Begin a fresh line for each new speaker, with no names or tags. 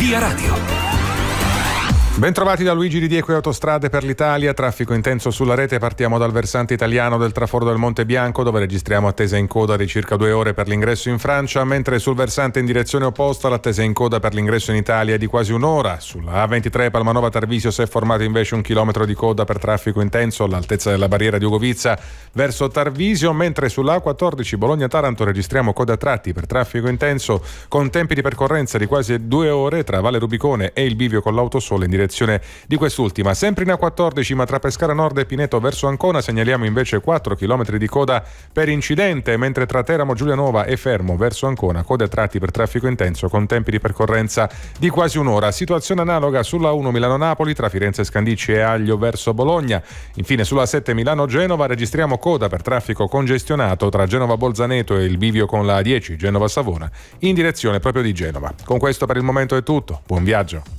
Via Radio.
Bentrovati da Luigi Di Diego e Autostrade per l'Italia. Traffico intenso sulla rete. Partiamo dal versante italiano del traforo del Monte Bianco, dove registriamo attesa in coda di circa 2 ore per l'ingresso in Francia, mentre sul versante in direzione opposta l'attesa in coda per l'ingresso in Italia è di quasi un'ora. Sulla A23 Palmanova Tarvisio si è formato invece 1 chilometro di coda per traffico intenso all'altezza della barriera di Ugovizza verso Tarvisio, mentre sulla A14 Bologna-Taranto registriamo code a tratti per traffico intenso con tempi di percorrenza di quasi 2 ore tra Valle Rubicone e il bivio con l'Autosole in direzione di quest'ultima. Sempre in A14, ma tra Pescara Nord e Pineto verso Ancona segnaliamo invece 4 km di coda per incidente, mentre tra Teramo Giulianova e Fermo verso Ancona code a tratti per traffico intenso con tempi di percorrenza di quasi un'ora. Situazione analoga sulla 1 Milano-Napoli tra Firenze Scandicci e Aglio verso Bologna. Infine sulla 7 Milano-Genova registriamo coda per traffico congestionato tra Genova Bolzaneto e il bivio con la A10 Genova-Savona in direzione proprio di Genova. Con questo per il momento è tutto. Buon viaggio.